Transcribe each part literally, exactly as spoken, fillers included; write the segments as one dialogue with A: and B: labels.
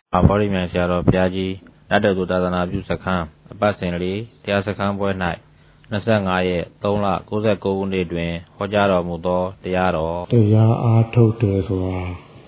A: အဘောရိမြန်ဆရာတော်ဘုရားကြီးနတ်တော်သူသာသနာပြုစခန်းအပတ်စဉ်လေးတရားစခန်းပွဲ၌နှစ်ဆယ့်ငါးရက်သုံးလကိုးဆယ်ကိုခုနှစ်တွင်ဟောကြားတော်မူသောတရားတော်
B: တရားအားထုတ်တယ်ဆိုတာ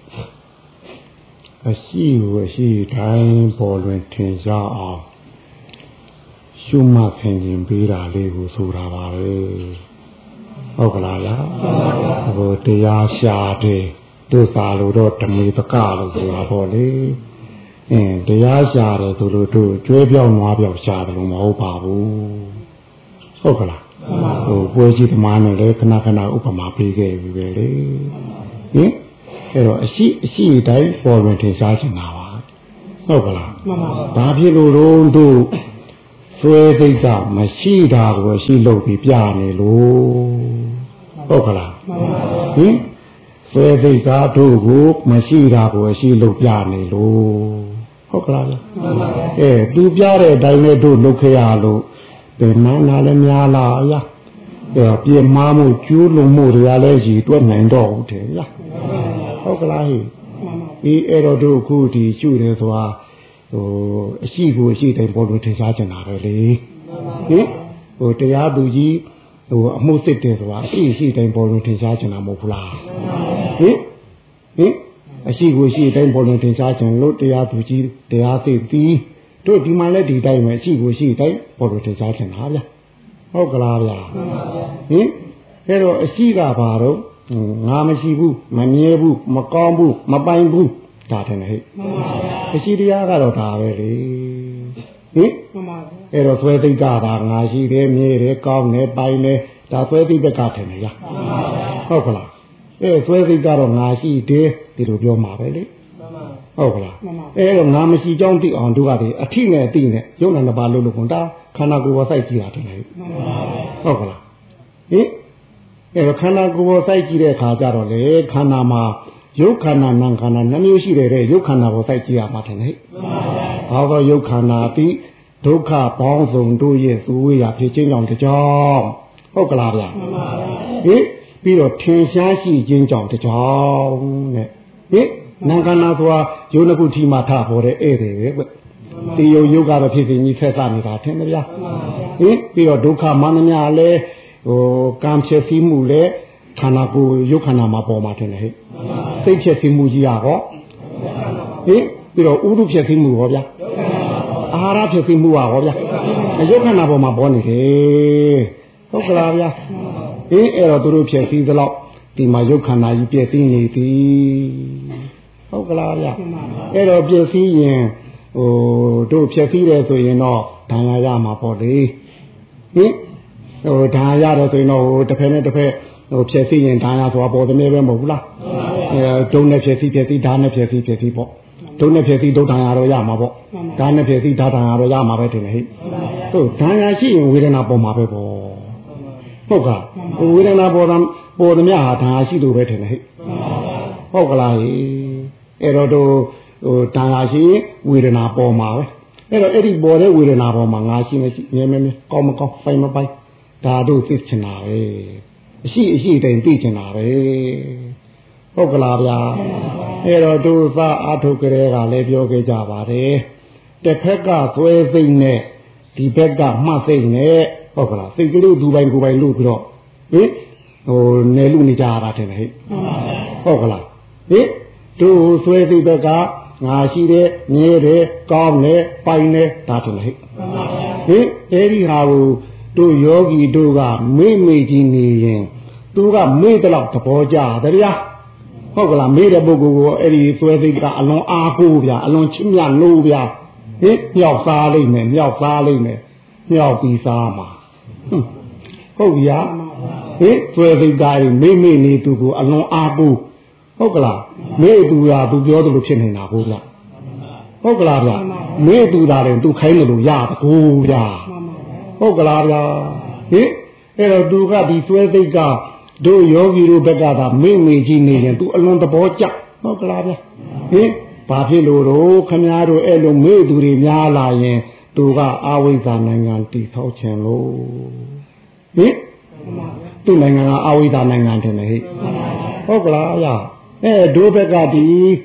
B: အရှိကိုအရှိတိုင်းပေါ်လွင်ထင်ရှားအောင်ရှုမှတ်ခင်ခြင်းပေးတာလေးကိုဆိုတာပါပဲဟုတ်ကလားလားဟိုတရားရှာတယ်တို့ပါလို့တော့ဓမေပကလို့ဆိုတာပေါ့လေအင်းတရားရှာတယ်ဆိုလို့တို့ကျွဲပြောင်းနွားပြောင်းရှာတယ်လို့မဟုတ်ပါဘူးဟုတ်ကလားဟိုပွဲကြီးသမားနဲ့လည်းခဏခဏဥပမာပေးခဲ့ပြီပဲလေဟင်အဲ့တော့အရှိအရှိတိုင်းပေါ်လွင်ထင်ရှားနေတာပါဟုတ်ကလားမှန်ပါပါဘာဖြစ်လို့တော့တို့သွေးသိက္ခာမရှိတာကိုရှိလို့ပြီးပြနေလို့ဟုတ်ကလားမှန်ပါပါဟင်သွေးသိက္ခာတို့ကိုမရှိတာကိုရှိလို့ပြနေလို့ဟုတ်ကလားမှန်ပါပါအဲသူပြတဲ့အတိုင်းနဲ့တို့လုပ်ခဲ့ရလို့ဘယ်မှနာလည်းများလားအရာအဲပြေမားမှုကျူးလွန်မှုတွေကလည်းရည်တွက်နိုင်တော့ဟုတ်တယ်လားဟုတ်ကလားဟိဒီအဲ့တော့တို့အခုဒီရှုတယ်ဆိုတာဟိုအရှိကိုအရှိတိုင်းပေါ်လို့ထင်ရှားကြတာပဲလေဟင်ဟိုတရားသူကြီးဟိုအမှုစစ်တယ်ဆိုတာအရှိအရှိတိုင်းပေါ်လို့ထင်ရှားကြတာမဟုတ်ဘူးလားဟင်ဟင်အရှိကိုအရှိတိုင်းပေါ်လို့ထင်ရှားကြလို့တရားသူကြီးတရားသိပြီးတို့ဒီမှာလည်းဒီတိုင်းပဲအရှိကိုအရှိတိုင်းပေါ်လို့ထင်ရှားကြတာဗျာဟုတ်ကလားဗျာဟင်အဲ့တော့အရှိကဘာတော့ငါမရှိဘူးမမြဲဘူးမကောင်းဘူးမပိုင်ဘူးဒါတယ်ဟဲ့အရှိတရားကတော့ဒါပဲလေဟင်အဲ့တော့သွဲသိက္ခာဒါငါရှိတယ်မြဲတယ်ကောင်းတယ်ပိုင်တယ်ဒါသွဲသိက္ခာတယ်ရဟုတ်ကလားအဲသွဲသိက္ခာတော့ငါရှိတယ်ဒီလိုပြောမှာပဲလေဟုတ်ကလားအဲ့တော့ငါမရှိကြောင်းသိအောင်တို့ကဒီအထိနဲ့အတိနဲ့ရုပ်နာနှစ်ပါးလို့လို့ကွန်တာခန္ဓာကိုယ်ပေါ်စိုက်ကြည့်တာတယ်ဟဲ့ဟုတ်ကလားဟင်အဲခန္ဓာကိုယ်ပေါ်စိုက်ကြည့်တဲ့အခါကျတော့လေခန္ဓာမှာရုပ်ခန္ဓာနာမ်ခန္ဓာနှမျိုးရှိတယ်တဲ့ရုပ်ခန္ဓာပေါ်စိုက်ကြည့်ရမှာတယ်ဟဲ့ဘာလို့ရုပ်ခန္ဓာပြီးဒုက္ခပေါင်းစုံတို့ရဲ့သူဝေးရဖြစ်ခြင်းကြောင့်တကြောင်ဟုတ်ကလားဗျာဟင်ပြီးတော့ထင်ရှားရှိခြင်းကြောင့်တကြောင်တဲ့ဟင်နာမ်ခန္ဓာဆိုတာယုံတစ်ခုထိမှထပေါ်တဲ့ဧည့်တယ်ပဲကွတေယုံယုတ်ကတော့ဖြစ်စဉ်ကြီးဆက်စနေတာထင်မလားဟင်ပြီးတော့ဒုက္ခမန္တများလဲဟိုကံဖြစ်ပြီးမှုလဲခန္ဓာကိုယ်ရုပ်ခန္ဓာမှာပေါ်မှာတယ်ဟဲ့စိတ်ဖြစ်ပြီးမှုကြီးရဟောဟင်ပြီးတော့ဥဒုဖြစ်ပြီးမှုဟောဗျာအာဟာရဖြစ်ပြီးမှုဟောဗျာရုပ်ခန္ဓာပေါ်မှာပေါ်နေတယ်ဟုတ်ကလားဗျာဟင်အဲ့တော့သူတို့ဖြစ်ပြီးသလောက်ဒီမှာရုပ်ခန္ဓာကြီးပြည့်သိနေသည်ဟုတ်ကလားဗျာအဲ့တော့ပြည့်စည်ရင်ဟိုတို့ဖြစ်ပြီးတယ်ဆိုရင်တော့ဒဏ်ရာရမှာပေါ့လေဟင်ဟိုဒဏ်ရာရတယ်ဆိုရင်တော့ဟိုတစ်ဖက်နဲ့တစ်ဖက်ဟိုဖြစ်ပြီးရင်ဒဏ်ရာဆိုတာပေါ်တယ်ပဲမဟုတ်ဘူးလားအဲဒုံနဲ့ဖြစ်ပြီးဖြစ်ပြီးဓာတ်နဲ့ဖြစ်ပြီးဖြစ်ပြီးပေါ့ဒုံနဲ့ဖြစ်ပြီးဒုဒဏ်ရာတော့ရမှာပေါ့ဓာတ်နဲ့ဖြစ်ပြီးဓာတ်ဒဏ်ရာတော့ရမှာပဲတင်လေဟိတို့ဒဏ်ရာရှိရင်ဝေဒနာပေါ်မှာပဲပေါ့ဟုတ်ကဲ့ဝေဒနာပေါ်တာပေါ်သမျှဟာဒဏ်ရာရှိလို့ပဲတင်လေဟိဟုတ်ကလားဟိအဲ့တော့တို့ဟိုဒဏ်ရာရှိဝေဒနာပေါ်မှာပဲအဲ့တော့အဲ့ဒီပေါ်တဲ့ဝေဒနာပေါ်မှာငါရှိမရှိမြဲမြဲမြဲကောင်းမကောင်းပိုင်မပိုင်ဒါတို့သိချင်တာပဲအရှိအရှိတိုင်သိချင်တာပဲဟုတ်ကလားဗျာအဲ့တော့တို့သာအာထုကလေးကလည်းပြောခဲ့ကြပါတယ်တစ်ဖက်ကသွဲသိမ့်နဲ့ဒီဘက်ကမှတ်သိမ့်နဲ့ဟုတ်ကလားစိတ်ကလေးဒူပိုင်ကိုပိုင်လို့ပြီးတော့ဟင်ဟိုနယ်လူနေကြတာတယ်ဟဲ့ဟုတ်ကလားဟင်တို့သွဲသိမ့်ဘက်ကငါရှိတယ်မြဲတယ်ကောင်းတယ်ပိုင်တယ်ဒါတယ်ဟဲ့ဟင်အဲ့ဒီဟာကိုတို့ယောဂီတို့ကမေ့မေ့ကြီးနေရင်သူကမေ့တော့သဘောကျတယ်ဗျာဟုတ်ကလားမေ့တဲ့ပုဂ္ဂိုလ်ကိုအဲ့ဒီသွဲသိကအလွန်အားကိုးဗျာအလွန်ချစ်မြတ်လို့ဗျာဟင်မြောက်စားလိမ့်မယ်မြောက်စားလိမ့်မယ်မြောက်ပြီးစားမှာဟုတ်ဗျာဟင်သွဲသိကရင်မေ့မေ့နေသူကိုအလွန်အားကိုးဟုတ်ကလားမေ့သူကသူပြောတယ်လို့ဖြစ်နေတာဟုတ်ဗျာဟုတ်ကလားဗျာမေ့သူတာတယ်သူခိုင်းတယ်လို့ရတကူဗျာဟုတ်ကလားဗျာဟင်အဲ့တော့သူကဒီသွဲသိကတို့ယောဂီတို့ဘက်ကသာမိမိကြီးနေရင်သူအလွန်သဘောကျဟုတ်ကလားဗျာဟင်ဘာဖြစ်လို့တော့ခမည်းတော်အဲ့လိုမေ့သူတွေများလာရင်သူကအာဝိဇ္ဇာနိုင်ငံတည်ထောက်ခြင်းလို့ဟင်သူ့နိုင်ငံကအာဝိဇ္ဇာနိုင်ငံတယ်ဟဲ့ဟုတ်ကလားဗျာအဲတို့ဘက်ကဒီဟ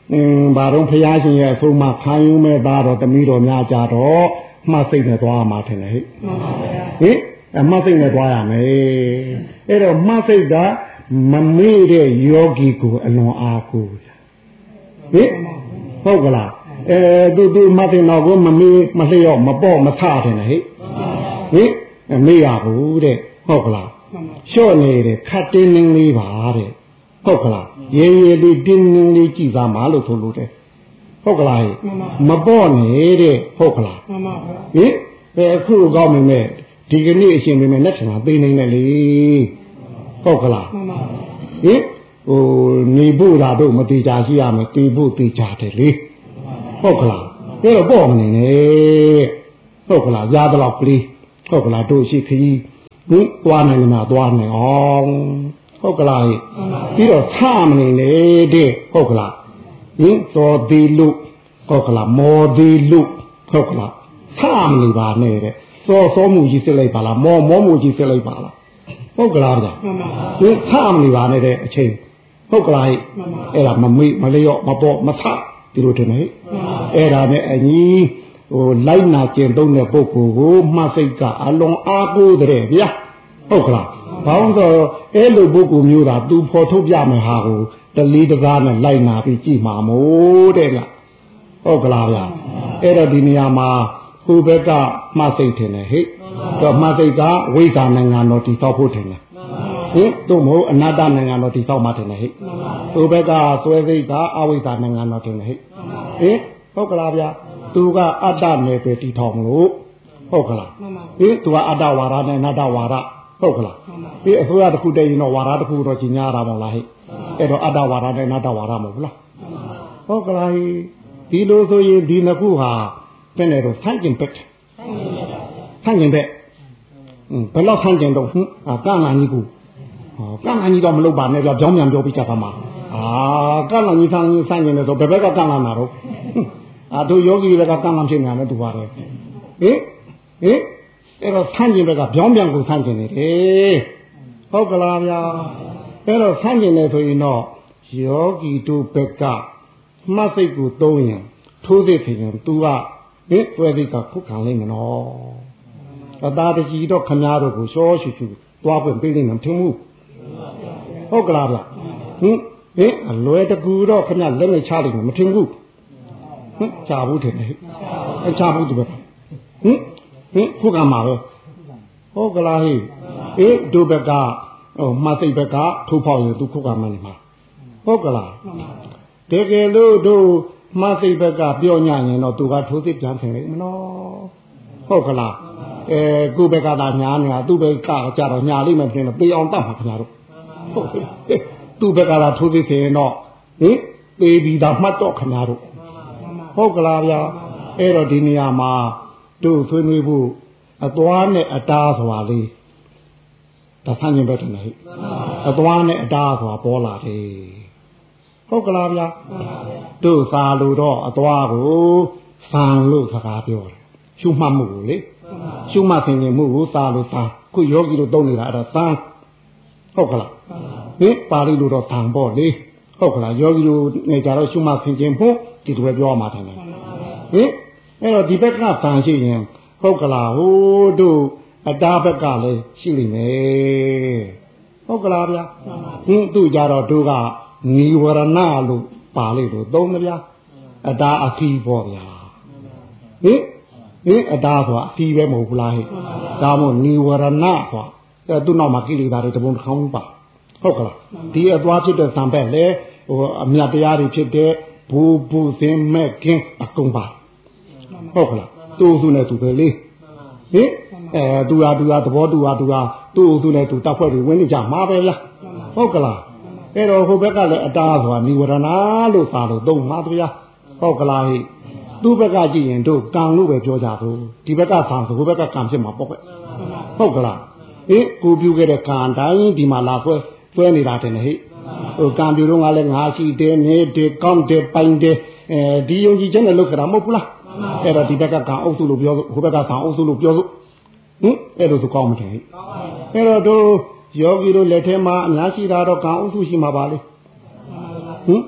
B: อืมဘာတော့ဖရာရှင်ရဲ့အဆုံးမခံယူမဲ့သားတော့တမီးတော်များကြတော့မှတ်စိတ်နဲ့သွားမှာထင်တယ်ဟဲ့မှန်ပါဗျာဟင်အမှတ်စိတ်နဲ့သွားရမယ်အဲ့တော့မှတ်စိတ်ကမမေ့တဲ့ယောဂီကိုအလွန်အားကိုးဟင်ဟုတ်ကလားအဲသူသူမှတ်စိတ်တော့ကိုမမေ့မလျော့မပေါ့မထတယ်ဟဲ့ဟင်မေ့ရဘူးတဲ့ဟုတ်ကလားလျှော့နေတယ်ခတ်တင်းတင်းလေးပါတဲ့ဟုတ်ကလားရေရေလေးတင်းတင်းလေးကြည့်သားမှာလို့ဆိုလို့တဲ့ဟုတ်ကလားမပေါ့နေတဲ့ဟုတ်ကလားမှန်ပါဗျာဟင်အဲအခုကောင်းမယ်ဒီကနေ့အရှင်ပြင်မဲ့နဲ့ထင်တာသိနေတယ်လေဟုတ်ကလားမှန်ပါဟင်ဟိုနေဖို့လာတော့မတိကြရှိရမယ်တေဖို့တိကြတယ်လေဟုတ်ကလားဒါတော့ပေါ့မနေနဲ့ဟုတ်ကလားရတော့ကလေးဟုတ်ကလားတို့ရှိခကြီးဟင်သွားနိုင်မှာသွားနိုင်အောင်ဟုတ်ကလားပြီးတော့ထမနေနဲ့တဲ့ဟုတ်ကလားဟင်သောသေးလို့ဟုတ်ကလားမောသေးလို့ဟုတ်ကလားထမနေပါနဲ့တဲ့သောသောမှုကြီးစစ်လိုက်ပါလားမောမောမှုကြီးစစ်လိုက်ပါလားဟုတ်ကလားဗျာဟင်ထမနေပါနဲ့တဲ့အချိန်ဟုတ်ကလားအဲ့ဒါမမေ့မလျော့မပေါ့မထဒီလိုတင်နေအဲ့ဒါနဲ့အညီဟိုလိုက်နာကျင့်သုံးတဲ့ပုဂ္ဂိုလ်ကိုမှတ်စိတ်ကအလွန်အားကိုးတဲ့ဗျာဟုတ်ကလားဘာလို့ဆိုအဲ့လိုပုဂ္ဂိုလ်မျိုးသာသူဖော်ထုတ်ပြမယ်ဟာကိုတလီတကားနဲ့လိုက်နာပြီးကြည့်မှာမို့တဲ့ကဟုတ်ကလားဗျာအဲ့တော့ဒီနေရာမှာဟိုဘက်ကမှတ်စိတ်ထင်တယ်ဟဲ့တော့မှတ်စိတ်ကဝိဇ္ဇာနိုင်ငံတော်တည်ဆောက်ဖို့ထင်တယ်ဟင်တို့မဟုတ်အနတ္တနိုင်ငံတော်တည်ဆောက်မှထင်တယ်ဟဲ့ဟိုဘက်ကသွဲစိတ်ကအဝိဇ္ဇာနိုင်ငံတော်ထင်တယ်ဟဲ့ဟင်ဟုတ်ကလားဗျာသူကအတ္တနယ်ပဲတည်ထောင်မလို့ဟုတ်ကလားဟင်သူကအတ္တဝါဒနဲ့အနတ္တဝါဒဟုတ်ကလားဒီအစိုးရတစ်ခုတည်းရင်တော့ဝါဒတစ်ခုတော့ကြီးညားတာမဟုတ်လားဟဲ့အဲ့တော့အတ္တဝါဒနဲ့အနတ္တဝါဒမဟုတ်ဘူးလားဟုတ်ကလားဒီလိုဆိုရင်ဒီနှစ်ခုဟာဘယ်နဲ့တော့ဆန့်ကျင်ဘက်ဆန့်ကျင်ဘက်ဘယ်လောက်ဆန့်ကျင်တော့ဟင်ကန့်လာကြီးကိုဟောကန့်လာကြီးတော့မလုပ်ပါနဲ့ကြောင်းမြန်ပြောပြကြပါမှာအာကန့်လာကြီးဆန့်ဆန့်ကျင်တယ်ဆိုဘယ်ဘက်ကကန့်လာမှာတော့အာတို့ယောဂီတွေကကန့်လာဖြစ်နေတာနဲ့တူပါတယ်ဟင်ဟင်အဲ့တော့ဆန့်ကျင်ဘက်ကကြောင်းမြန်ကိုဆန့်ကျင်နေတယ်ဟုတ်ကလားဗျာအဲ့တော့ဆန့်ကျင်တယ်ဆိုရင်တော့ယောဂီတို့ဘက်ကမှတ်စိတ်ကိုသုံးရင်ထိုးသိဖြစ်ရင် तू ကဟင်တွေ့သိကခုခံလိမ့်မယ်နော်အသာတကြီးတော့ခမားတို့ကိုရှောရှူရှူသွားပွင့်ပေးလိမ့်မယ်မထင်ဘူးဟုတ်ကလားဗျဟင်ဟင်အလွယ်တကူတော့ခမားလက်နဲ့ချလိမ့်မယ်မထင်ဘူးဟင်ချဘူးထင်တယ်အချဘူးဒီဘက်ဟင်ဟင်ခုခံမှာပဲဟုတ်ကလားဟေးအေးတို့ဘက်ကဟိုမှတ်စိတ်ဘက်ကထိုးဖောက်ရင် तू ခုခံမှနေမှာဟုတ်ကလားတကယ်လို့တို့မှတ်စိတ်ဘက်ကပြောညရင်တော့ तू ကထိုးစိတ်ပြန်ဆင်လိမ့်မနော်ဟုတ်ကလားအဲကိုယ့်ဘက်ကသာညာနေတာ သူ့ဘက်ကကြတော့ညာလိမ့်မယ်ပြင်တော့ပေးအောင်တတ်မှာခင်ဗျားတို့ဟုတ်သူ့ဘက်ကသာထိုးစိတ်ဆင်တော့ဟင်ပေးပြီးသားမှတ်တော့ခင်ဗျားတို့ဟုတ်ကလားဗျာအဲ့တော့ဒီနေရာမှာတို့ဆွေးနွေးဖို့အသွားနဲ့အတားဆိုတာလေးဒါဆန်းကျင်ဘက်တည်းဟဲ့အသွားနဲ့အတားဆိုတာပေါ်လာတယ်ဟုတ်ကလားဗျာတို့စာလို့တော့အသွားကိုဆန်လို့စကားပြောတယ်ရှုမှတ်မှုကိုလေရှုမှတ်ခြင်းမှုကိုစာလို့စာခုယောဂီတို့သုံးနေတာအဲ့ဒါဆန်ဟုတ်ကလားဟင်ပါဠိလိုတော့ဆန်ပေါ့လေဟုတ်ကလားယောဂီတို့နေကြတော့ရှုမှတ်ခြင်းမှုဒီလိုပဲပြောမှာတယ်ဟင်အဲ့တော့ဒီဘက်ကဆန်ရှိရင်ဟုတ်ကလားဟိုတို့အတားဘက်ကလည်းရှိလိမ့်မယ်ဟုတ်ကလားဗျာဟင်သူ့ကြတော့တို့ကနိဝရဏလို့ပါလိမ့်လို့သုံးတယ်ဗျာအတားအခီးပေါ့ဗျာဟင်ဟင်အတားဆိုတာအခီးပဲမဟုတ်ဘူးလားဟဲ့ဒါမို့နိဝရဏဆိုတာအဲသူ့နောက်မှာကိလေသာတွေတပုံတစ်ခေါင်းပါဟုတ်ကလားဒီအသွားဖြစ်တဲ့သံဘက်လေဟိုအမြတ်တရားတွေဖြစ်တဲ့ဘူဘူသင်မဲ့ကင်းအကုန်ပါဟုတ်ကလားသူ့သူနဲ့သူပဲလေဟင်အဲသူဟာသူဟာသဘောသူဟာသူဟာသူ့သူနဲ့သူတပ်ဖွဲ့တွေဝင်နေကြမှာပဲလားဟုတ်ကလားအဲ့တော့ဟိုဘက်ကလည်းအတားဆိုတာနိဝရဏလို့သာလို့သုံးမှာဗျာဟုတ်ကလားဟိသူ့ဘက်ကကြည့်ရင်တို့ကံလို့ပဲပြောကြဘူးဒီဘက်ကဆံဆိုဟိုဘက်ကကံဖြစ်မှာပေါ့ကွဟုတ်ကလားဟင်ကိုပြုခဲ့တဲ့ကံတိုင်းဒီမှာလာဆွဲဆွဲနေတာတင်ဟိဟိုကံပြုတော့ငါလည်းငါရှိတယ်နေတယ်ကောင်းတယ်ပိုင်တယ်အဲဒီယုံကြည်ချက်နဲ့လုပ်ကြတာမဟုတ်ဘူးလားအဲ့တော့ဒီဘက်ကကံအုပ်စုလို့ပြောဟိုဘက်ကဆံအုပ်စုလို့ပြောဟင်အဲ့လိုဆိုကောင်းမတယ်ဟိအဲ့တော့တို့ယောဂီတို့လက်ထဲမှာအများရှိတာတော့ကံအုပ်စုရှိမှာပါလေဟင်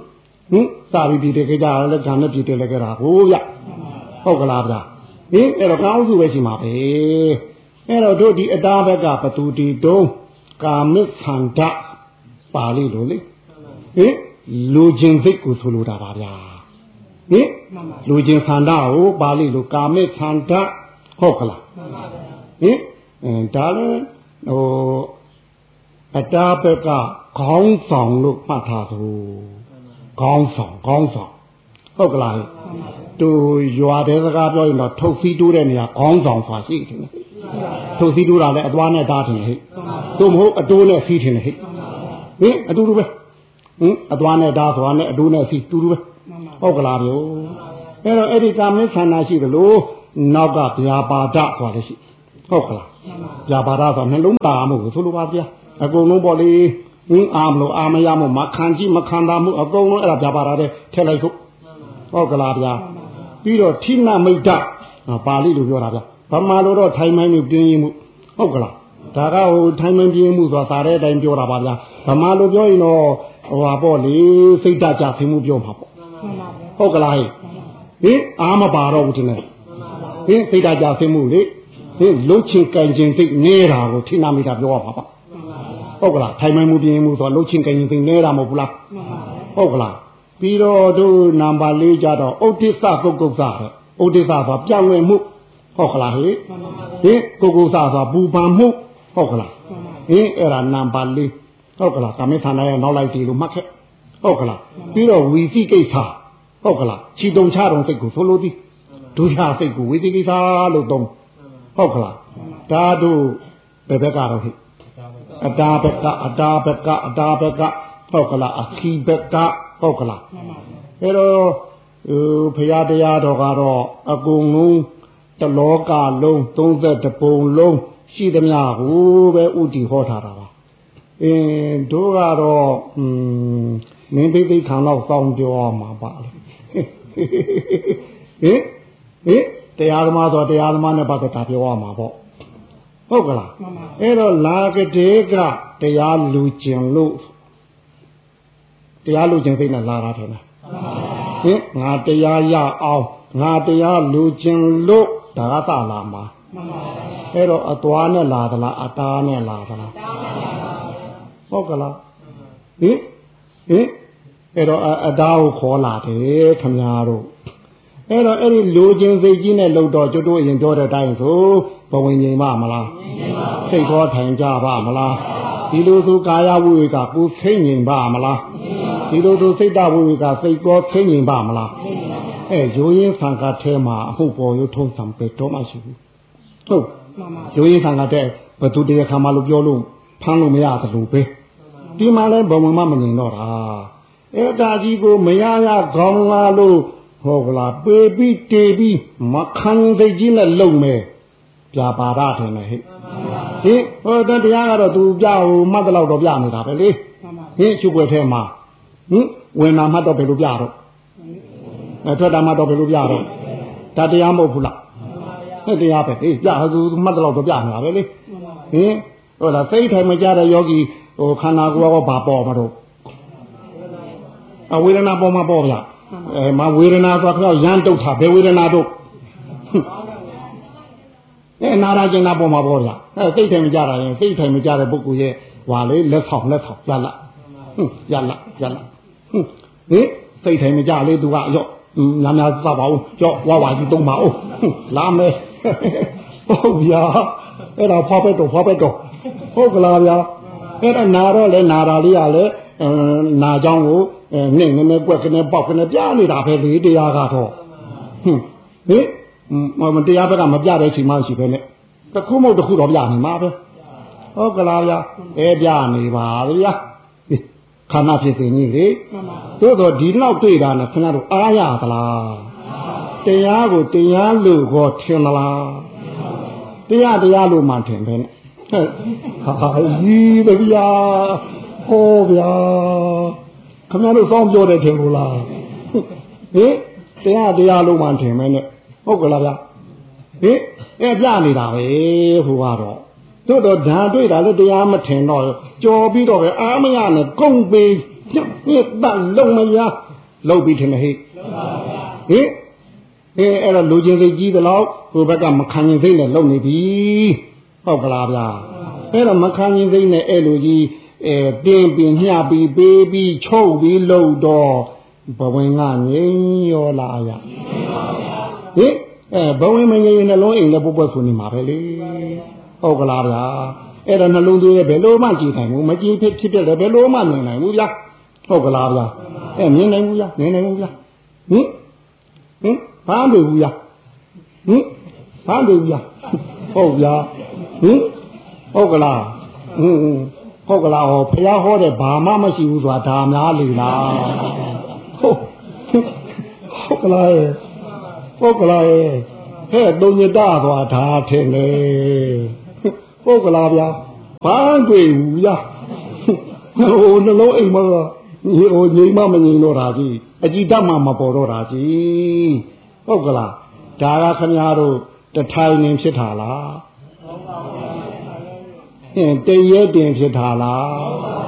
B: ဟင်စာပြီးပြည်တယ်ကြတာလည်းဂျာနဲ့ပြည်တယ်လည်းကြတာဟိုဗျဟုတ်ကလားဗျာဟင်အဲ့တော့ကောင်းစုပဲရှိမှာပဲအဲ့တော့တို့ဒီအတားဘက်ကဘသူတီတုံးကာမိခန္ဓာပါဠိလိုလေဟင်လူချင်းစိတ်ကိုဆိုလိုတာပါဗျာဟင်လူချင်းခန္ဓာကိုပါဠိလိုကာမိခန္ဓာဟုတ်ကလားဟင်အဲဒါလည်းဟိုအတားဘက်ကခေါင်းဆောင်လို့မှတ်ထားသူခေါင်းဆောင်ခေါင်းဆောင်ဟုတ်ကလားသူရွာတဲ့စကားပြောရင်တော့ထုတ်စီးတိုးတဲ့နေရာခေါင်းဆောင်ဆိုတာရှိတယ်ထုတ်စီးတိုးတာလည်းအသွားနဲ့သားတယ်ဟဲ့သူမဟုတ်အတိုးနဲ့စီးတယ်ဟဲ့ဟင်အတူတူပဲဟင်အသွားနဲ့သားဆိုတာနဲ့အတိုးနဲ့စီးတူတူပဲဟုတ်ကလားဗျို့အဲ့တော့အဲ့ဒီကာမိခန္ဓာရှိတယ်လို့နောက်ကဗျာပါဒဆိုတာလည်းရှိဟုတ်ကလားဗျာပါဒဆိုနှလုံးသားမှုကိုဆိုလိုပါဗျာအကုန်လုံးပေါ့လေဟင်းအာမလို့အာမရမို့မခံကြည့်မခံတာမှုအကုန်လုံးအဲ့ဒါဗျာပါဒတဲ့ထည့်လိုက်ခုဟုတ်ကလားဗျာပြီးတော့ထိနမိတ်တပါဠိလိုပြောတာဗျာဗမာလိုတော့ထိုင်မိုင်းမှုပြင်းရင်မှုဟုတ်ကလားဒါကဟိုထိုင်မိုင်းပြင်းမှုဆိုတာသာတဲ့အတိုင်းပြောတာပါဗျာဗမာလိုပြောရင်တော့ဟိုဟာပေါ့လေစိတ်ဓာတ်ကြဆင်းမှုပြောမှာပေါ့ဟုတ်ကလားဟင်အာမပါတော့ဘူးတင်တယ်ဟင်စိတ်ဓာတ်ကြဆင်းမှုလေဟင်လှုပ်ချင်ကြင်ခြင်းစိတ်နေတာကိုထိနမိတ်တပြောရမှာပါဟုတ်ကလားထိုင်မိုင်းမှုပြင်းမှုဆိုတော့လှုပ်ချင်ကြင်ခြင်းစိတ်နေတာမဟုတ်ဘူးလားဟုတ်ကလားပြီးတော့တို့နံပါတ်၄ကြတော့ဥဒိစ္စကုတ်ကုတ်စတဲ့ဥဒိစ္စဆိုပြောင်းလဲမှုဟုတ်ကလားဟိဟင်ကုတ်ကုတ်စဆိုပူပန်မှုဟုတ်ကလားဟင်အဲ့ဒါနံပါတ်၄ဟုတ်ကလားကာမိခန္ဓာရဲ့နောက်လိုက်တီလို့မှတ်ခဲ့ဟုတ်ကလားပြီးတော့ဝီသိကိစ္စဟုတ်ကလားခြိတုံချတုံစိတ်ကိုဆိုလို့သည်ဒုရစိတ်ကိုဝီသိကိစ္စလို့သုံးဟုတ်ကလားဒါတို့ဘယ်ဘက်ကတော့ဟိအတာဘက်ကအတာဘက်ကအတာဘက်ကဟုတ်ကလားအခီဘက်ကဟုတ်ကလားအဲ့တော့ဘုရားတရားတော်ကတော့အကုန်လုံးတလောကလုံးသုံးသက်တပုံလုံးရှိသမျှကိုပဲဥတည်ဟောထားတာပါအင်းတို့ကတော့อืมမင်းပိဋိခံတော့စောင်းပြောမှာပါလေဟင်ဟင်တရားသမားဆိုတရားသမားနဲ့ပတ်သက်တာပြောရမှာပေါ့ဟုတ်ကလားအဲ့တော့လာကတဲ့ကတရားလူကျင်လို့တရားလူကျင်စိတ်နဲ့လာတာတယ်လားဟင်ငါတရားရအောင်ငါတရားလူကျင်လို့ဒါကသာလာမှာအဲ့တော့အသွားနဲ့လာသလားအတားနဲ့လာသလားဟုတ်ကလားဟင်ဟင်အဲ့တော့အတားကိုခေါ်လာတယ်ခမညာတို့အဲ့တော့အဲ့ဒီလူကျင်စိတ်ကြီးနဲ့လှုပ်တော့ကျွတ်တို့အရင်ပြောတဲ့အတိုင်းဆိုဘဝင်ငြိမ်ပါမလားစိတ်ခေါ်ထိုင်ကြပါမလားဒီလိုဆိုကာယဝိဝေကကိုသိငြိမ်ပါမလားဒီလိုဆိုစိတ်တဝိဝေကစိတ်ခေါ်သိငြိမ်ပါမလားအဲရိုးရင်းဆံကထဲမှာအမှုပေါ်ရုံထုံးစံပဲတော့မရှိဘူးဟုတ်ရိုးရင်းဆံကတဲ့ဘသူတရားခံမလို့ပြောလို့ဖမ်းလို့မရသလိုပဲဒီမှာလဲဘုံမမငြိမ်တော့တာအဲ့ဒါကြီးကိုမရရခေါင်းလာလို့ဟုတ်ကလားပေပြီးတေပြီးမခံသိကြီးနဲ့လုံမယ်ပြပါရထင်တယ်ဟဲ့ဟင်ဟိုတရားကတော့သူပြဟိုမှတ်တော့တော့ပြနေတာပဲလေဟင်ချုပ်ွယ်ထဲမှာဟင်ဝင်နာမှတ်တော့ဘယ်လိုပြတော့အဲထွက်တာမှတ်တော့ဘယ်လိုပြတော့ဒါတရားမဟုတ်ဘူးလားဟဲ့တရားပဲဟေးပြသူမှတ်တော့တော့ပြနေတာပဲလေဟင်ဟိုလားစိတ်ထိုင်မကြတဲ့ယောဂီဟိုခန္ဓာကိုယ်ကဘာပေါ်မှာတော့အဝေဒနာပေါ်မှာပေါ်ဗျာအဲမဝေဒနာဆိုတော့ရမ်းတုတ်တာဘယ်ဝေဒနာတို့အဲနာရကျင်နာပေါ်မှာပေါ်ဗျာအဲစိတ်ထိုင်မကြတာရင်စိတ်ထိုင်မကြတဲ့ပုဂ္ဂိုလ်ရဲ့ဟွာလေလက်ဆောင်လက်ဆောင်ရလာဟွန်းရလာရလာဟွန်းဟင်စိတ်ထိုင်မကြလေသူကရော့ညာညာသပါအောင်ရော့ဝါဝါကြီးတုံးပါအောင်လာမယ်ဟုတ်ဗျာအဲ့ဒါဖွားပဲတော့ဖွားပဲတော့ဟုတ်ကလားဗျာအဲ့ဒါနာတော့လဲနာတာလေးရလဲနာကြောင်းကိုနင့်ငနေပွက်ကနေပေါက်ကနေပြနေတာပဲလေတရားကတော့ဟင်ဟင်မတရားဘက်ကမပြတဲ့အချိန်မှရှိပဲနဲ့တခုမဟုတ်တခုတော့ပြနေမှာပဲဟုတ်ကလားဗျာအဲပြနေပါဗျာခန္ဓာဖြစ်နေကြီးလေတို့တော့ဒီလောက်တွေ့တာနဲ့ခင်ဗျားတို့အားရသလားတရားကိုတရားလို့ခေါ်ထင်သလားတရားတရားလို့မှထင်ပဲနဲ့ဟာကြီးတဗျာဟောဗျာခင်ဗျားတို့စောင်းပြောတယ်ထင်လို့လားဟင်တရားတရားလို့မှထင်ပဲနဲ့ဟုတ်ကလားဗျာဟင်အဲပြနေတာပဲဟိုကတော့တို့တော့ဓာတွေ့တာလည်းတရားမထင်တော့ကြော်ပြီးတော့ပဲအာမရနဲ့ကုန်ပေညက်ညက်တလုံးမရလောက်ပြီးထင်တယ်ဟိဟင်အဲအဲ့တော့လူချင်းစိတ်ကြီးသလောက်ဟိုဘက်ကမခံရင်စိတ်နဲ့လုံနေပြီဟုတ်ကလားဗျာအဲ့တော့မခံရင်စိတ်နဲ့အဲ့လိုကြီးအဲတင်းပင်ညှပြီးပေးပြီးချုပ်ပြီးလုံတော့ဘဝင်ကငြိမ်းရောလားရဟင်အဲဘဝင်မငြိမ်းရင်နှလုံးအိမ်လည်းပုတ်ပုတ်ဆိုနေမှာပဲလေဟုတ်ကလားဗျာအဲ့တော့နှလုံးသွေးရဲ့ဘယ်လိုမှကြည်နိုင်ဘူးမကြည်ဖြစ်ဖြစ်တယ်ဘယ်လိုမှမြင်နိုင်ဘူးဗျာဟုတ်ကလားဗျာအဲမြင်နိုင်ဘူးဗျာမြင်နိုင်ဘူးဗျာဟင်ဟင်ဘာလို့ဘူးဗျာဟင်ဘာလို့ဗျာဟုတ်ဗျာဟင်ဟုတ်ကလားဟင်ဟုတ်ကလားဟောဖះဟောတဲ့ဘာမှမရှိဘူးဆိုတာဒါများလေလားဟုတ်ဟုတ်ကလားဟုတ်ကလားဟဲ့တုံညတာသွားဒါထင်လေဟုတ်ကလားဗျာဘာတွေ့ဘူးဗျာဟိုနှလုံးအိမ်မှာဟိုငြိမ်မမငြိမ်တော့တာကြီးအကြည်တတ်မှမပေါ်တော့တာကြီးဟုတ်ကလားဒါကခင်ဗျားတို့တထိုင်နေဖြစ်တာလားဟင်တရဲတင်ဖြစ်တာလား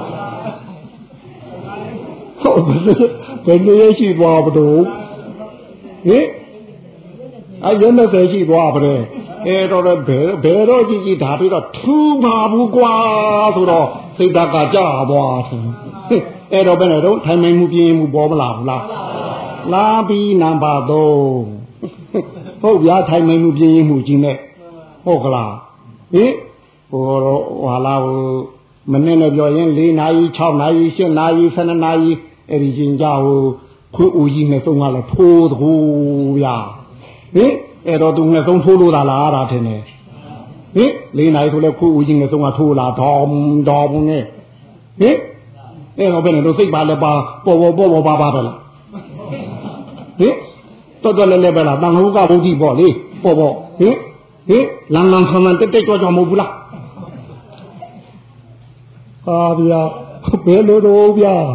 B: ဟုတ်ဘယ်လိုရှိသွားဘလို့ဟင်အဲ့ရနေသေးရှိသွားပါလေအဲ့တော့ဘယ်ဘယ်တော့ကြည့်ကြည့်ဒါပြီးတော့ထူပါဘူးကွာဆိုတော့စိတ်ဓာတ်ကကြာသွားတယ်အဲ့တော့ဘယ်နဲ့တော့ထိုင်နိုင်မှုပြင်းမှုပေါ်မလာဘူးလားလာပြီးနံပါတ်သုံးဟုတ်ဗျာထိုင်နိုင်မှုပြင်းမှုကြီးနဲ့ဟုတ်ကလားဟင်ဟိုဟာလာဟိုမနေ့နဲ့ပြောရင်၄နာရီ၆နာရီ၈နာရီ၁၂နာရီအဲ့ဒီချင်းကြဟိုခွေးဦးကြီးနဲ့သုံးကလည်းထိုးတကူဗျာဟင်အဲ့တော့သူနဲ့သုံးထိုးလို့လားလားတာထင်တယ်ဟင်၄နာရီဆိုလဲခွေးဦးကြီးနဲ့သုံးကထိုးလာဒေါမ်ဒေါမ်နဲ့ဟင်အဲ့တော့ဘယ်နဲ့တော့စိတ်ပါလဲပါပေါ်ပေါ်ပေါ်ပေါ်ပါပါပဲလားဟင်တော်တော်လည်းလည်းပဲလားတန်ဟုတ်ကဘုရားပေါ့လေပေါ်ပေါ်ဟင်ဟင်လန်လန်ဆန်ဆန်တက်တက်ကြွကြွမဟုတ်ဘူးလားဟာဗျာဘယ်လိုတော့ဗျာ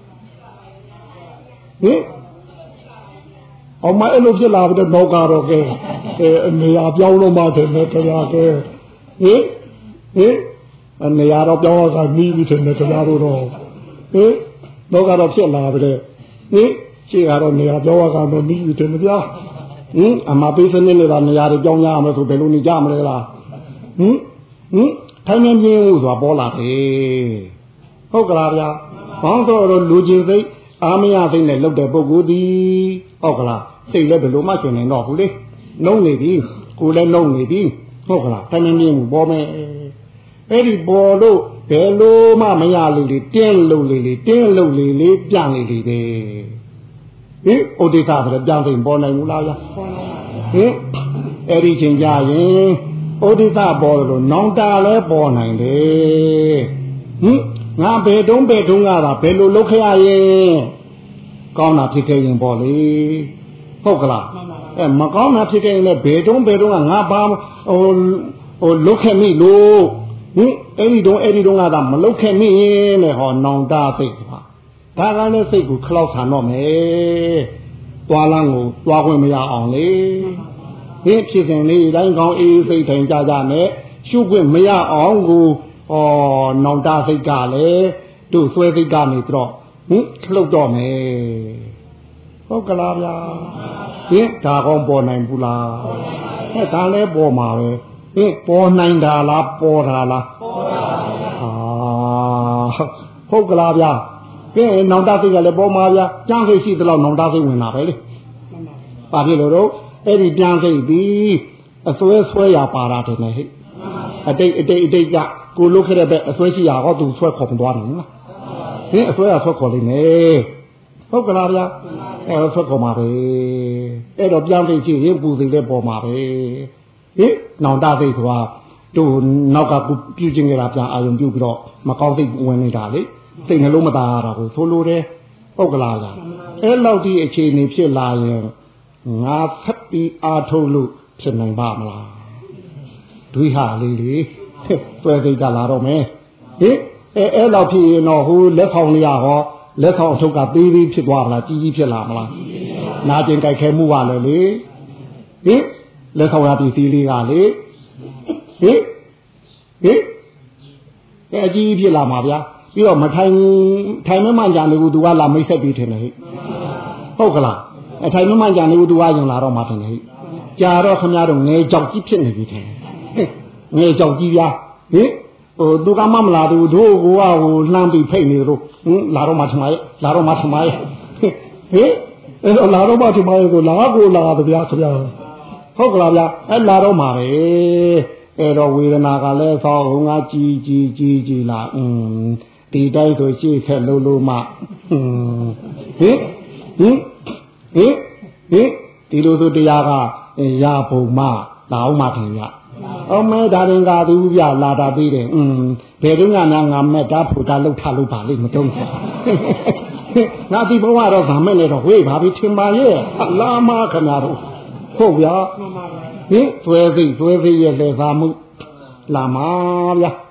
B: ဟင်အောင်မအဲ့လိုဖြစ်လာပြီးတော့တော့ကတော့ကဲအဲနေရာပြောင်းလို့မှတယ်နဲ့တရားကဲဟင်ဟင်နေရာတော့ပြောင်းတော့ကနီးပြီးတယ်နဲ့တရားတို့တော့ဟင်တော့ကတော့ဖြစ်လာပြီတဲ့ဟင်ရှေ့ကတော့နေရာပြောင်းကတော့နီးပြီးတယ်မပြဟင်အမပေးစနစ်နဲ့တော့နေရာတွေပြောင်းရမယ်ဆိုဘယ်လိုနေကြမလဲလားဟင်ဟင်ထိုင်နေပြင်းလို့ဆိုတာပေါ်လာတယ်ဟုတ်ကလားဗျာဘောင်းတော့လူချင်းစိတ်အာမရစိတ်နဲ့လောက်တဲ့ပုဂ္ဂိုလ်ဒီဟုတ်ကလားစိတ်လည်းဘယ်လိုမှရှင်နေတော့ဘူးလေလုံးနေပြီကိုယ်လည်းလုံးနေပြီဟုတ်ကလားထိုင်နေပြင်းမှုပေါ်မယ်အဲ့ဒီပေါ်လို့ဘယ်လိုမှမရလို့လေတင်းလို့လေလေတင်းလို့လေလေပြန်လေလေပဲဟင်ဩဒိသဆိုတော့ပြန်သိပေါ်နိုင်ဘူးလားဗျာဟင်အဲ့ဒီချိန်ကြရင်ဩဒိသပေါ်လို့နောင်တာလည်းပေါ်နိုင်တယ်ဟင်ငါဘယ်တုံးဘယ်တုံးကသာဘယ်လိုလုပ်ခရရင်ကောင်းတာဖြစ်ခဲ့ရင်ပေါ့လေဟုတ်ကလားအဲမကောင်းတာဖြစ်ခဲ့ရင်လည်းဘယ်တုံးဘယ်တုံးကငါဘာဟိုဟိုလုတ်ခဲ့မိလို့ဟင်အဲ့ဒီတုံးအဲ့ဒီတုံးကသာမလုတ်ခဲ့မိရင်လေဟောနောင်တာစိတ်ပါဒါကလည်းစိတ်ကိုခလောက်ဆန်တော့မယ်တွားလန်းကိုတွားခွင့်မရအောင်လေဟင်ဖြစ်စဉ်လေးတိုင်းကောင်းအေးစိတ်ထိုင်ကြကြနဲ့ရှုခွင့်မရအောင်ကိုဩနောင်တစိတ်ကလည်းတို့ဆွဲစိတ်ကနေပြီးတော့ဟင်ခလုတ်တော့မယ်ဟုတ်ကလားဗျာဟင်ဒါကောင်းပေါ်နိုင်ဘူးလားဟဲ့ဒါလည်းပေါ်မှာပဲဟင်ပေါ်နိုင်တာလားပေါ်တာလားပေါ်တာပါဟာဟုတ်ကလားဗျာကဲနောင်တစိတ်ကလည်းပေါ်မှာဗျာကြမ်းစိတ်ရှိသလောက်နောင်တစိတ်ဝင်လာပဲလေဘာဖြစ်လို့တော့အဲ့ဒီကြမ်းစိတ်ပြီးအစွဲဆွဲရပါတာတယ်ဟဲ့အတိတ်အတိတ်အတိတ်ကကိုလုတ်ခဲ့တဲ့ဘက်အစွဲရှိရဟောသူဆွဲခေါ်မသွားနိုင်ဘူးလားဟင်အစွဲရဆွဲခေါ်လိမ့်မယ်ဟုတ်ကလားဗျာအဲ့တော့ဆွဲခေါ်မှာပဲအဲ့တော့ပြန်သိချင်ရင်ပူစိတ်လည်းပေါ်မှာပဲဟင်နောင်တစိတ်ဆိုတာတို့နောက်ကပြုခြင်းကြတာပြန်အာရုံပြုပြီးတော့မကောင်းစိတ်ဝင်နေတာလေစိတ်နှလုံးမသားရတာကိုဆိုလိုတယ်ဟုတ်ကလားဗျာအဲ့လောက်ဒီအခြေအနေဖြစ်လာရင်ငါဖက်ပြီးအားထုတ်လို့ဖြစ်နိုင်ပါမလားဒွိဟာလေးလေဆွဲစိတ်ကလာတော့မယ်ဟင်အဲအဲ့လောက်ဖြစ်ရင်တော့ဟိုလက်ဆောင်လေးရဟောလက်ဆောင်အထုပ်ကသေးသေးဖြစ်သွားမလားကြီးကြီးဖြစ်လာမလားနာကျင်ကြိုက်ခဲမှုပါလေလေဟင်လက်ဆောင်ရပြီသေးလေးကလေဟင်ဟင်အဲအကြီးကြီးဖြစ်လာမှာဗျာပြီးတော့မထိုင်ထိုင်မမှန်ကြနေဘူးသူကလာမိတ်ဆက်ပြီးထင်တယ်ဟဲ့ဟဟုတ်ကလားအထိုင်မမှန်ကြနေဘူးသူကယုံလာတော့မှထင်တယ်ကြာတော့ခင်ဗျားတို့ငယ်ကြောက်ကြီးဖြစ်နေပြီထင်ငယ်ကြောက်ကြီးဗျာဟင်ဟိုသူကမှမလာဘူးတို့ကဟိုလှမ်းပြီးဖိတ်နေတို့ဟင်လာတော့မှထမရဲ့လာတော့မှထမရဲ့ဟင်အဲ့တော့လာတော့မှထမရဲ့ကိုလာကိုလာပါဗျာခင်ဗျာဟုတ်ကလားဗျာအဲ့လာတော့မှပဲအဲ့တော့ဝေဒနာကလည်းသောဟိုငါကြည်ကြည်ကြည်ကြည်လာอืมဒီတိုက်ဆိုရှေ့ခက်လို့လို့မှဟင်ဟင်ဟင်ဟင်ဒီလိုဆိုတရားကရပုံမှလာအောင်မှထင်ရအောင်မဲဒါရင်ကသူပြလာတာသေးတယ်อืมဘယ်တော့ငါငါမက်တာဖူတာလှုပ်ထလှုပ်ပါလိမ့်မတုံးငါဒီဘဝတော့ဗာမဲ့နေတော့ဝေးပါပြီထင်ပါရဲ့လာမခင်ဗျားတို့ဟုတ်ဗျာဟင်သွဲသိသွဲသိရဲ့လေသာမှုလာမှာဗျာ